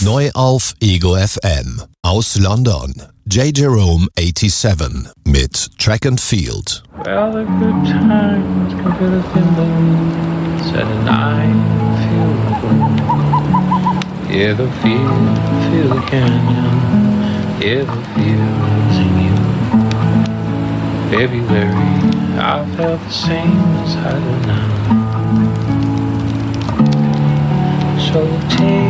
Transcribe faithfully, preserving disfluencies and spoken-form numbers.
Neu auf Ego F M. Aus London. J. Jerome siebenundachtzig mit Track and Field. Well, the good times can feel the feeling, said and I feel the glow. Yeah, the feel, feel the canyon, yeah, the feel's in you. February, I felt the same as I do now. So take